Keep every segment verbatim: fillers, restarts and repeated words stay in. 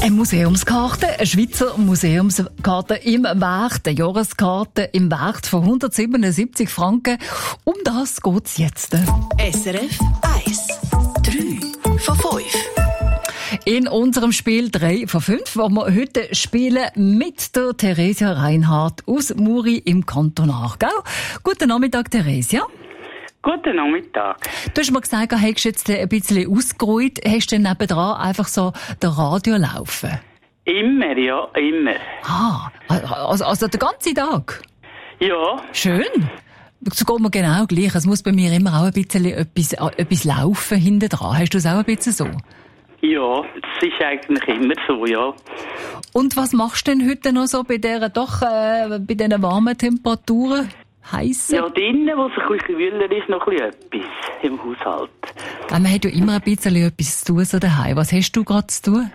Eine Museumskarte, eine Schweizer Museumskarte im Wert, eine Jahreskarte im Wert von hundertsiebenundsiebzig Franken. Um das geht's jetzt. S R F eins. drei von fünf. In unserem Spiel drei von fünf, wo wir heute spielen mit der Theresia Reinhardt aus Muri im Kanton Aargau. Guten Nachmittag, Theresia. Guten Nachmittag. Du hast mir gesagt, du hättest jetzt ein bisschen ausgeruht. Hast du nebendran einfach so den Radio laufen? Immer, ja, immer. Ah, also, also den ganzen Tag? Ja. Schön. So geht mir genau gleich. Es muss bei mir immer auch ein bisschen etwas, etwas laufen hinten dran. Hast du es auch ein bisschen so? Ja, es ist eigentlich immer so, ja. Und was machst du denn heute noch so bei dieser doch, äh, bei diesen warmen Temperaturen? Heissen? Ja, drinnen, wo es ein bisschen kühler ist, noch ein bisschen etwas im Haushalt. Ja, man hat ja immer ein bisschen etwas zu tun so daheim. Was hast du gerade zu tun?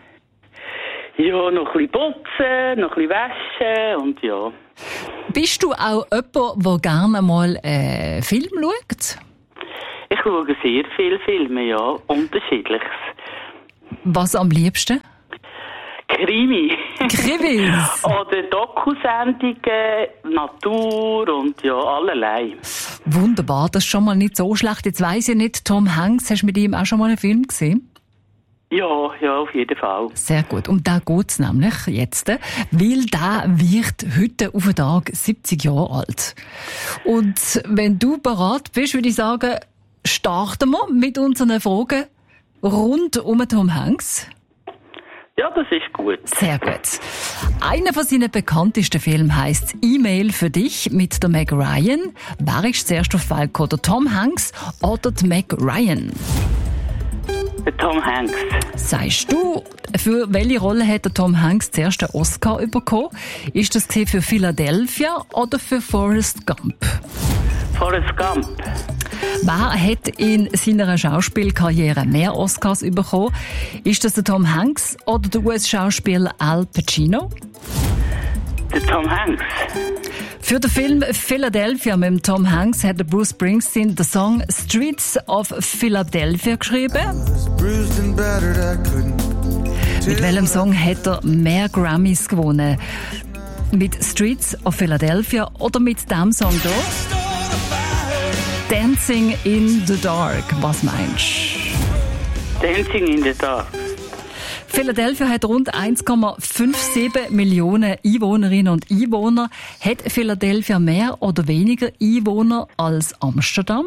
Ja, noch ein bisschen putzen, noch ein bisschen waschen und ja. Bist du auch jemand, der gerne mal äh, Film schaut? Ich schaue sehr viele Filme, ja. Unterschiedliches. Was am liebsten? Krimi. Krimis? Oder Dokusendungen, Natur und ja, allerlei. Wunderbar, das ist schon mal nicht so schlecht. Jetzt weiss ich nicht, Tom Hanks, hast du mit ihm auch schon mal einen Film gesehen? Ja, ja, auf jeden Fall. Sehr gut. Um den geht's nämlich jetzt, weil der wird heute auf den Tag siebzig Jahre alt. Und wenn du bereit bist, würde ich sagen, starten wir mit unseren Fragen rund um Tom Hanks. Ja, das ist gut. Sehr gut. Einer von seinen bekanntesten Filmen heisst E-Mail für dich mit der Meg Ryan. Wer ist zuerst auf die Welt gekommen, der Tom Hanks oder die Meg Ryan? Der Tom Hanks. Sagst du, für welche Rolle hat der Tom Hanks zuerst den Oscar bekommen? Ist das für Philadelphia oder für Forrest Gump? Forrest Gump. Wer hat in seiner Schauspielkarriere mehr Oscars bekommen? Ist das der Tom Hanks oder der U S-Schauspieler Al Pacino? Der Tom Hanks. Für den Film Philadelphia mit dem Tom Hanks hat Bruce Springsteen den Song Streets of Philadelphia geschrieben. Mit welchem Song hat er mehr Grammys gewonnen? Mit Streets of Philadelphia oder mit dem Song hier? Dancing in the Dark. Was meinst du? Dancing in the Dark. Philadelphia hat rund eins Komma siebenundfünfzig Millionen Einwohnerinnen und Einwohner. Hat Philadelphia mehr oder weniger Einwohner als Amsterdam?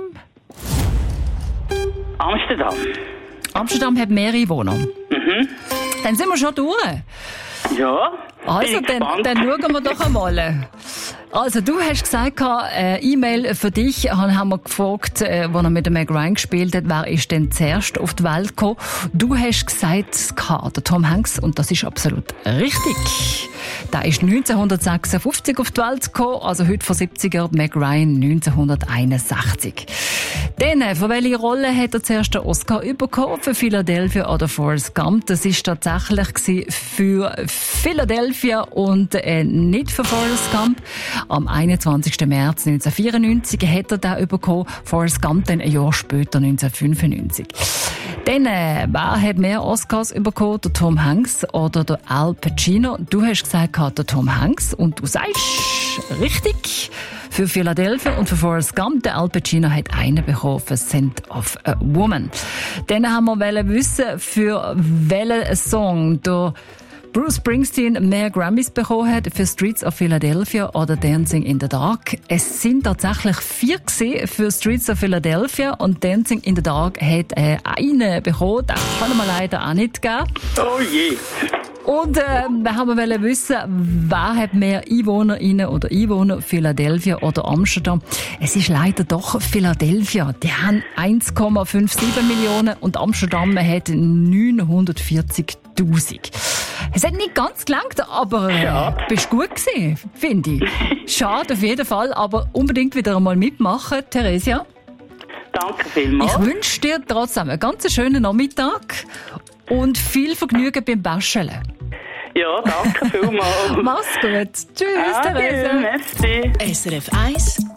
Amsterdam. Amsterdam hat mehr Einwohner. Mhm. Dann sind wir schon durch. Ja. Also, dann, dann schauen wir doch einmal. Also, du hast gesagt, äh, E-Mail für dich, haben wir gefragt, äh, wo er mit dem Meg Ryan gespielt hat, wer ist denn zuerst auf die Welt gekommen? Du hast gesagt, der Tom Hanks, und das ist absolut richtig. Der ist neunzehnhundertsechsundfünfzig auf die Welt gekommen, also heute vor siebzig Jahren, Meg Ryan neunzehnhunderteinundsechzig. Dann, für welche Rolle hat er zuerst den Oscar bekommen? Für Philadelphia oder Forrest Gump? Das ist tatsächlich für Philadelphia und äh, nicht für Forrest Gump. Am einundzwanzigsten März neunzehnhundertvierundneunzig hat er den bekommen, Forrest Gump dann ein Jahr später, neunzehnhundertfünfundneunzig. Dann, äh, wer hat mehr Oscars bekommen, der Tom Hanks oder der Al Pacino? Du hast gesagt, der Tom Hanks, und du sagst richtig. Für Philadelphia und für Forrest Gump, der Al Pacino hat einen bekommen für Scent of a Woman. Dann haben wir wissen, für welchen Song der Bruce Springsteen mehr Grammys bekommen hat für Streets of Philadelphia oder Dancing in the Dark. Es sind tatsächlich vier gewesen für Streets of Philadelphia und Dancing in the Dark hat äh, einen bekommen. Das kann man leider auch nicht geben. Oh je. Und äh, wir haben wissen, wer hat mehr EinwohnerInnen oder Einwohner, Philadelphia oder Amsterdam. Es ist leider doch Philadelphia. Die haben eins Komma siebenundfünfzig Millionen und Amsterdam hat neunhundertvierzigtausend. Es hat nicht ganz gelangt, aber äh, ja. bist gut gewesen, finde ich. Schade auf jeden Fall, aber unbedingt wieder einmal mitmachen, Theresia. Danke vielmals. Ich wünsche dir trotzdem einen ganz schönen Nachmittag und viel Vergnügen beim Bascheln. Ja, danke vielmals. Mach's gut. Tschüss, Adieu, Theresia. merci. S R F eins